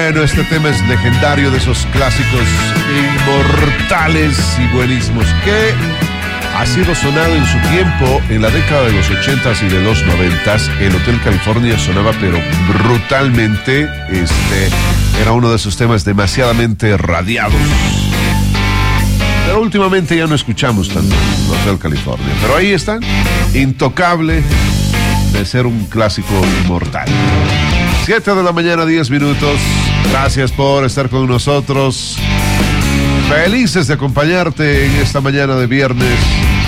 Bueno, este tema es legendario, de esos clásicos inmortales y buenísimos que ha sido sonado en su tiempo, en la década de los 80s y de los 90s. El Hotel California sonaba pero brutalmente. Era uno de esos temas demasiadamente radiados. Pero últimamente ya no escuchamos tanto el Hotel California. Pero ahí están, intocable de ser un clásico inmortal. 7 de la mañana, 10 minutos. Gracias por estar con nosotros. Felices de acompañarte en esta mañana de viernes.